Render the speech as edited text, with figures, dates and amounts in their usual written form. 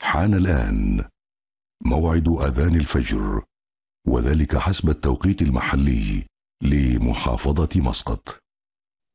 حان الآن موعد أذان الفجر، وذلك حسب التوقيت المحلي لمحافظة مسقط.